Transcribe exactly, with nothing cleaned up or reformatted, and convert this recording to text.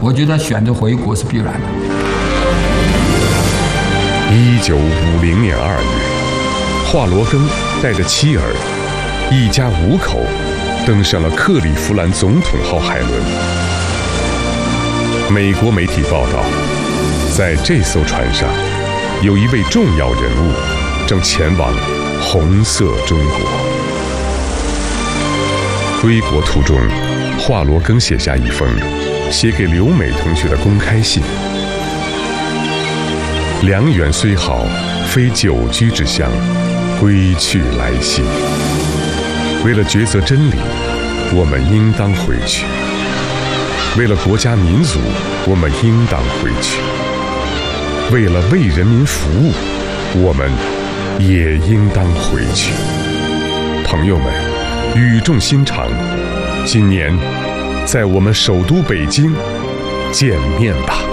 我觉得选择回国是必然的。 一九五零年二月，华罗庚带着妻儿，一家五口登上了克利夫兰总统号海轮。美国媒体报道，在这艘船上，有一位重要人物正前往红色中国。归国途中，华罗庚写下一封写给留美同学的公开信：良缘虽好，非久居之乡，归去来兮。为了抉择真理，我们应当回去；为了国家民族，我们应当回去；为了为人民服务，我们也应当回去。朋友们，语重心长，今年在我们首都北京见面吧。